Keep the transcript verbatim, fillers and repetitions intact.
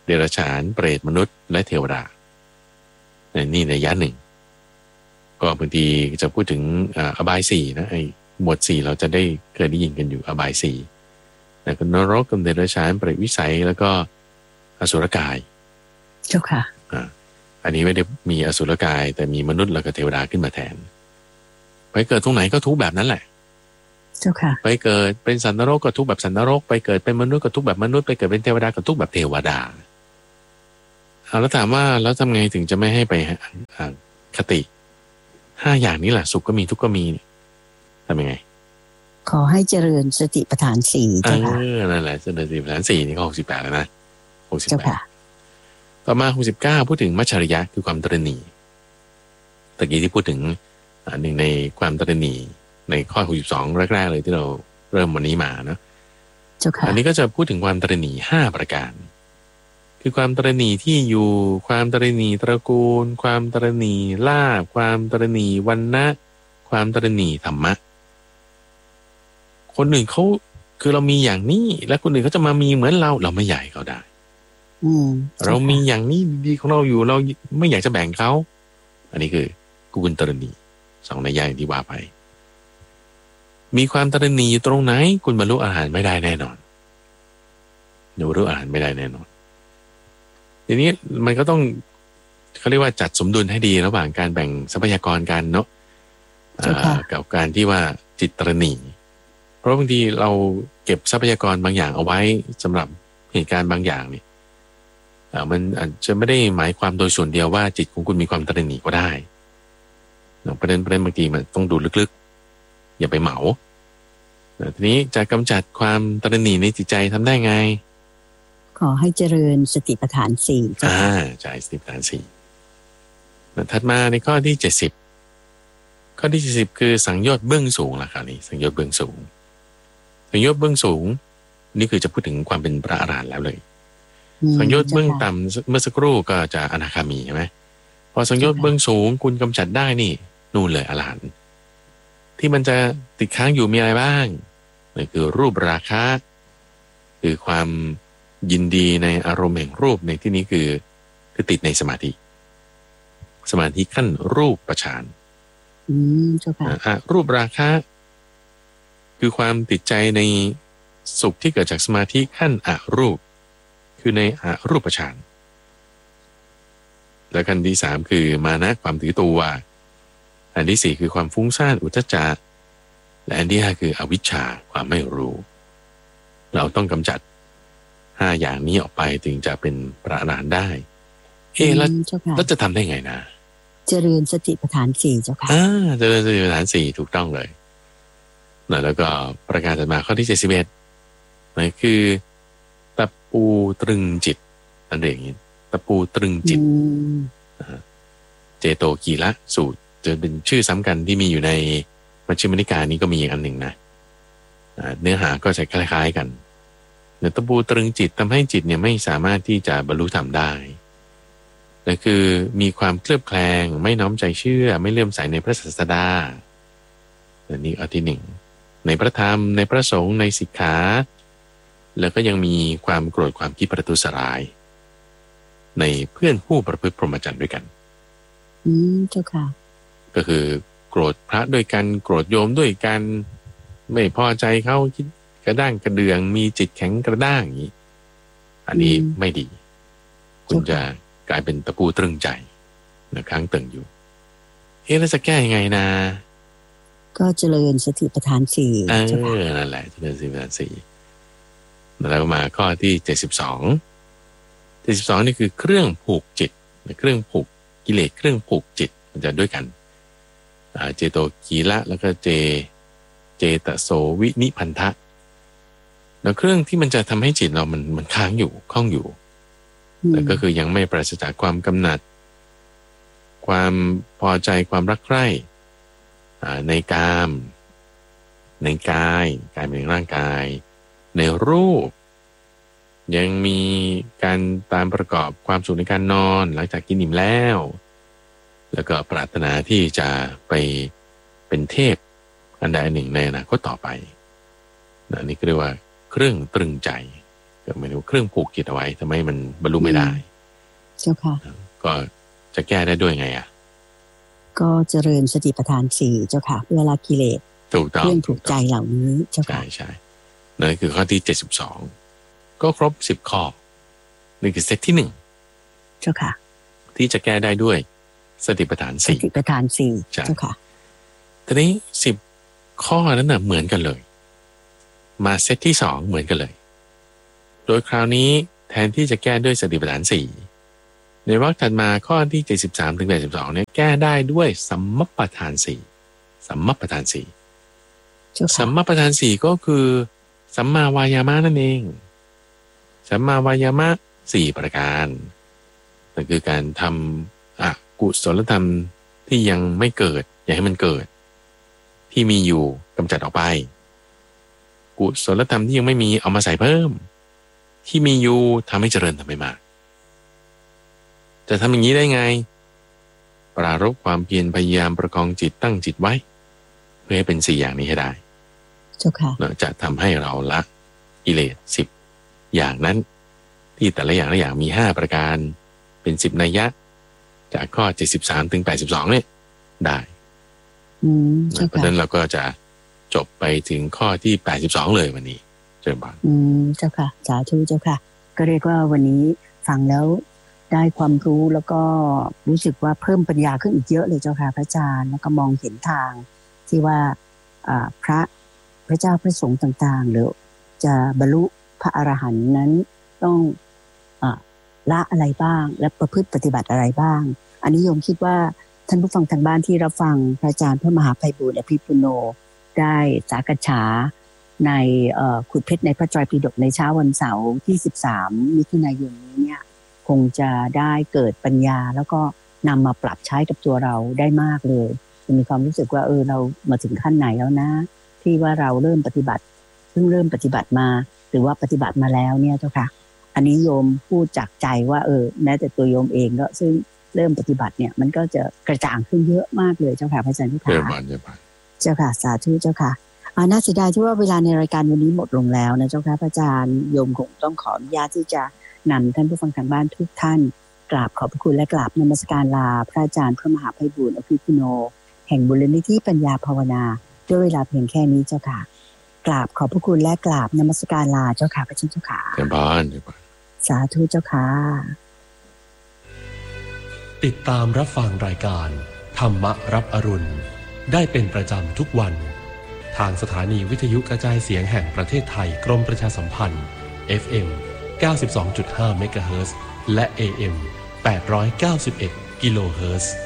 เดรัจฉานเปรตมนุษย์และเทวดานี่ในยะหนึ่งก็บางทีจะพูดถึงอบายสี่นะไอ้หมวดสี่เราจะได้เคยได้ยินกันอยู่อบายสี่แต่ก็นรกกับเดรัจฉานเปรตวิสัยแล้วก็อสุรกายเจ้าค่ะอ่าอันนี้ไม่ได้มีอสุรกายแต่มีมนุษย์แล้วก็เทวดาขึ้นมาแทนไปเกิดตรงไหนก็ทุกแบบนั้นแหละเจ้าค่ะไปเกิดเป็นสัตว์นรกก็ทุกแบบสัตว์นรกไปเกิดเป็นมนุษย์ก็ทุกแบบมนุษย์ไปเกิดเป็นเทวดาก็ทุกแบบเทวดาเอาแล้วถามว่าแล้วทำไงถึงจะไม่ให้ไปคติห้าอย่างนี้แหละสุขก็มีทุกข์ก็มีทำยังไงขอให้เจริญสติปัฏฐานสี่เจ้าค่ะเออนั่นแหละเจริญสติปัฏฐานสี่นี่ก็หกสิบแปดแล้วนะหกสิบแปดต่อมาหกสิบเก้าพูดถึงมัจฉริยะคือความตระหนี่ตะกี้ที่พูดถึงหนึ่งในความตระหนี่ในข้อหกสิบสองแรกๆเลยที่เราเริ่มวันนี้มาเนาะอันนี้ก็จะพูดถึงความตระหนี่ห้าประการคือความตระหนี่ที่อยู่ความตระหนี่ตระกูลความตระหนี่ลาภความตระหนี่วรรณะความตระหนี่ธรรมะคนอื่นเขาคือเรามีอย่างนี้และคนอื่นเขาจะมามีเหมือนเราเราไม่อยากให้เขาได้เรามีอย่างนี้ดีของเราอยู่เราไม่อยากจะแบ่งเขาอันนี้คือกุกุลตระหนี่สองนัยยะที่ว่าไปมีความตระหนี่อยู่ตรงไหนคุณบรรลุอรหันต์ไม่ได้แน่นอนบรรลุอรหันต์ไม่ได้แน่นอนทีนี้มันก็ต้องเขาเรียกว่าจัดสมดุลให้ดีระหว่างการแบ่งทรัพยากรกันเนาะกับการที่ว่าจิตตระหนี่เพราะบางทีเราเก็บทรัพยากรบางอย่างเอาไว้สำหรับเหตุการณ์บางอย่างนี่มันอาจจะไม่ได้หมายความโดยส่วนเดียวว่าจิตของคุณมีความตระหนี่ก็ได้ประเด็นประเด็นบางทีมันต้องดูลึกๆอย่าไปเหมาทีนี้จะกำจัดความตระหนี่ในจิตใจทำได้ไงขอให้เจริญสติปัฏฐานสี่อ่าใช่สติปัฏฐานสี่ถัดมาในข้อที่เจ็ดสิบข้อที่เจ็ดสิบคือสังโยชน์เบื้องสูงล่ะครับนี่สังโยชน์เบื้องสูงสังโยชน์เบื้องสูงนี่คือจะพูดถึงความเป็นพระอรหันต์แล้วเลยสังโยชน์เบื้องต่ำเมื่อสักครู่ก็จะอนาคามีใช่ไหมพอสังโยชน์เบื้องสูงคุณกำจัดได้นี่นู่นเลยอรหันต์ที่มันจะติดค้างอยู่มีอะไรบ้างนั่นคือรูปราคะคือความยินดีในอารมณ์แห่งรูปในที่นี้คือคือติดในสมาธิสมาธิขั้นรูปฌานอืมเจ้าค่ะรูปราคะคือความติดใจในสุขที่เกิดจากสมาธิขั้นอรูปคือในอรูปฌานและขั้นที่สามคือมานะความถือตัวอันที่สี่คือความฟุ้งซ่านอุทธัจจะและอันที่ห้าคืออวิชชาความไม่รู้เราต้องกำจัดห้าอย่างนี้ออกไปถึงจะเป็นพระอรหันต์ได้เอ๊ะแล้วแล้วจะทำได้ไงนะเจริญสติปัฏฐานสี่เจ้าค่ะอ่าเจริญสติปัฏฐานสี่ถูกต้องเลยแล้วก็ประการถัดมาข้อที่เจ็ดสิบเอ็ดนั่นคือตะปูตรึงจิตนั่นเองตะปูตรึงจิตเจโตกีละสูตรจะเป็นชื่อซ้ำกันที่มีอยู่ในมัชฌิมนิกายนี้ก็มีอีกอันหนึ่งนะเนื้อหาก็จะคล้ายๆกันตะปูตรึงจิตทำให้จิตเนี่ยไม่สามารถที่จะบรรลุธรรมได้นั่นคือมีความเคลือบแคลงไม่น้อมใจเชื่อไม่เลื่อมใสในพระศาสดาอันนี้อันที่หนึ่งในพระธรรมในพระสงฆ์ในสิกขาแล้วก็ยังมีความโกรธความคิดประทุษร้ายในเพื่อนผู้ประพฤติพรหมจรรย์ด้วยกันอืมเจ้าค่ะก็คือโกรธพระด้วยกันโกรธโยมด้วยกันไม่พอใจเขาคิดกระด้างกระเดืองมีจิตแข็งกระด้างอย่างนี้อันนี้ไม่ดีคุณจะกลายเป็นตะปูตรึงใจนะค้างตึงอยู่เอ๊ะแล้วจะแก้ยังไงนะก็เจริญสติปัฏฐานสี่เออนั่นแหละเจริญสติปัฏฐานสี่แล้วมาข้อที่เจ็ดสิบสองเจ็ดสิบสองนี่คือเครื่องผูกจิตเครื่องผูกกิเลสเครื่องผูกจิตมันจะด้วยกันเจโตกีละแล้วก็เจเจตโสวินิพันธะแล้วเครื่องที่มันจะทำให้จิตเรามันมันค้างอยู่คล้องอยู่แต่ก็คือยังไม่ปราศจากความกำหนัดความพอใจความรักใคร่ในกามในกายกายเป็นร่างกายในรูปยังมีการตามประกอบความสุขในการนอนหลังจากกินอิ่มแล้วแล้วก็ปรารถนาที่จะไปเป็นเทพอันใดอันหนึ่งในอนาคตต่อไปนี่ก็เรียกว่าเครื่องตรึงใจก็หมายถึงเครื่องผูกจิตเอาไว้ทำให้มันบรรลุไม่ได้เจ้าค่ะก็จะแก้ได้ด้วยไงอ่ะก็เจริญสติปัฏฐานสี่เจ้าค่ะเพื่อละกิเลสถูกต้องเรื่องถูกใจเหล่านี้เจ้าค่ะใช่ใช่นั่นคือข้อที่เจ็ดสิบสองก็ครบสิบข้อนี่คือเซตที่หนึ่งเจ้าค่ะที่จะแก้ได้ด้วยสติปัฏฐานสี่สติปัฏฐานสี่เจ้าค่ะทีนี้สิบข้อนั้นน่ะเหมือนกันเลยมาเซตที่สองเหมือนกันเลยโดยคราวนี้แทนที่จะแก้ด้วยสติปัฏฐานสี่ในวรรคถัดมาข้อที่เจ็ดสิบสามถึงแปดสิบสองเนี่ยแก้ได้ด้วยสัมมัปปทานสี่สัมมัปปทานสี่สัมมัปปทานสี่ก็คือสัมมาวายามะนั่นเองสัมมาวายามะสี่ประการนั่นคือการทำอกุศลธรรมที่ยังไม่เกิดอย่าให้มันเกิดที่มีอยู่กำจัดออกไปกุศลธรรมที่ยังไม่มีเอามาใส่เพิ่มที่มีอยู่ทำให้เจริญทำให้มากจะทำอย่างนี้ได้ไงปรารภความเพียรพยายามประคองจิตตั้งจิตไว้เพื่อให้เป็นสี่อย่างนี้ให้ได้เจ้าค่ะจะทำให้เราละกิเลสสิบอย่างนั้นที่แต่ละอย่างละอย่างมีห้าประการเป็นสิบนัยยะจากข้อเจ็ดสิบสามถึงแปดสิบสองเนี่ยได้เพราะฉะนั้นเราก็จะจบไปถึงข้อที่แปดสิบสองเลยวันนี้เจริญพรอืมเจ้าค่ะสาธุเจ้าค่ะก็เรียกว่าวันนี้ฟังแล้วได้ความรู้แล้วก็รู้สึกว่าเพิ่มปัญญาขึ้นอีกเยอะเลยเจ้าค่ะพระอาจารย์แล้วก็มองเห็นทางที่ว่าพระพระเจ้าพระสงฆ์ต่างๆหรือจะบรรลุพระอรหันต์นั้นต้องละอะไรบ้างและประพฤติปฏิบัติอะไรบ้างอันนี้โยมคิดว่าท่านผู้ฟังทางบ้านที่รับฟังพระอาจารย์พระมหาไพบูลย์อภิปุโนได้สากัจฉาในขุดเพชรในพระไตรปิฎกในเช้าวันเสาร์ที่สิบสามมิถุนายนนี้เนี่ยคงจะได้เกิดปัญญาแล้วก็นำมาปรับใช้กับตัวเราได้มากเลยจะมีความรู้สึกว่าเออเรามาถึงขั้นไหนแล้วนะที่ว่าเราเริ่มปฏิบัติเพิ่งเริ่มปฏิบัติมาหรือว่าปฏิบัติมาแล้วเนี่ยเจ้าค่ะอันนี้โยมพูดจากใจว่าเออแม้แต่ตัวโยมเองก็ซึ่งเริ่มปฏิบัติเนี่ยมันก็จะกระจ่างขึ้นเยอะมากเลยเจ้าค่ะพระอาจารย์ทุกท่านเจ้าค่ะสาธุเจ้าค่ะอ่าน่าเสียดายที่ว่าเวลาในรายการวันนี้หมดลงแล้วนะเจ้าค่ะพระอาจารย์โยมคงต้องขออนุญาตที่จะนำท่านผู้ฟังทางบ้านทุกท่านกราบขอบพระคุณและกราบนมัสการลาพระอาจารย์พระมหาไพบูลย์อภิปุโนแห่งมูลนิธิปัญญาภาวนาด้วยเวลาเพียงแค่นี้เจ้าค่ะกราบขอบพระคุณและกราบนมัสการลาเจ้าค่ะพระเจ้าค่ะเจ้าบ้านสาธุเจ้าค่ะติดตามรับฟังรายการธรรมรับอรุณได้เป็นประจำทุกวันทางสถานีวิทยุกระจายเสียงแห่งประเทศไทยกรมประชาสัมพันธ์ เอฟ เอ็ม เก้าสิบสองจุดห้า เมกะเฮิรตซ์และ เอ เอ็ม แปดร้อยเก้าสิบเอ็ด กิโลเฮิรตซ์